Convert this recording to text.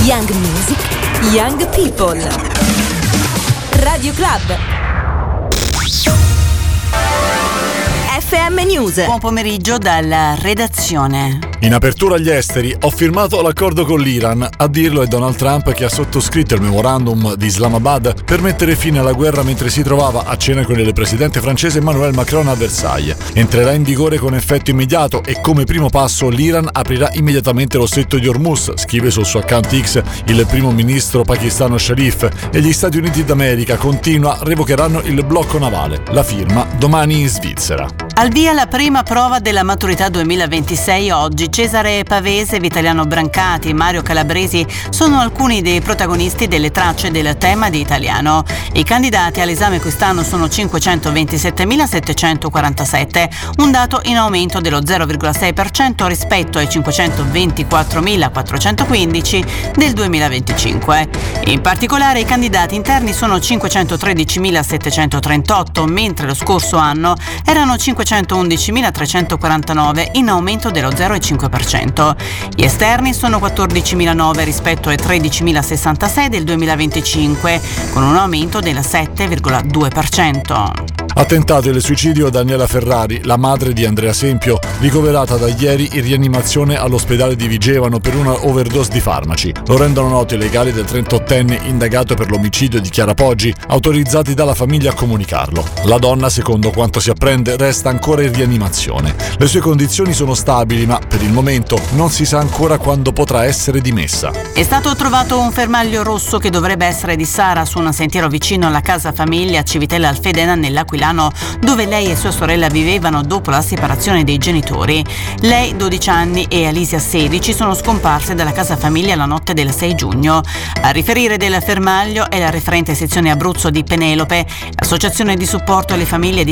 Young Music, Young People. Radio Club. FM News. Buon pomeriggio dalla redazione. In apertura agli esteri, ho firmato l'accordo con l'Iran. A dirlo è Donald Trump, che ha sottoscritto il memorandum di Islamabad per mettere fine alla guerra mentre si trovava a cena con il presidente francese Emmanuel Macron a Versailles. Entrerà in vigore con effetto immediato e come primo passo l'Iran aprirà immediatamente lo stretto di Hormuz, scrive sul suo account X il primo ministro pakistano Sharif, e gli Stati Uniti d'America, continua, revocheranno il blocco navale. La firma domani in Svizzera. Al via la prima prova della maturità 2026 oggi. Cesare Pavese, Vitaliano Brancati e Mario Calabresi sono alcuni dei protagonisti delle tracce del tema di italiano. I candidati all'esame quest'anno sono 527.747, un dato in aumento dello 0,6% rispetto ai 524.415 del 2025. In particolare i candidati interni sono 513.738, mentre lo scorso anno erano 511.349, in aumento dello 0,5%. Gli esterni sono 14.009 rispetto ai 13.066 del 2025, con un aumento del 7,2%. Attentato e il suicidio Daniela Ferrari, la madre di Andrea Sempio, ricoverata da ieri in rianimazione all'ospedale di Vigevano per una overdose di farmaci. Lo rendono noto i legali del 38enne indagato per l'omicidio di Chiara Poggi, autorizzati dalla famiglia a comunicarlo. La donna, secondo quanto si apprende, resta ancora in rianimazione. Le sue condizioni sono stabili, ma per il momento non si sa ancora quando potrà essere dimessa. È stato trovato un fermaglio rosso che dovrebbe essere di Sara su un sentiero vicino alla casa famiglia a Civitella Alfedena nell'Aquilano, dove lei e sua sorella vivevano dopo la separazione dei genitori. Lei, 12 anni, e Alisia, 16, sono scomparse dalla casa famiglia la notte del 6 giugno. A riferire del fermaglio è la referente sezione Abruzzo di Penelope, associazione di supporto alle famiglie di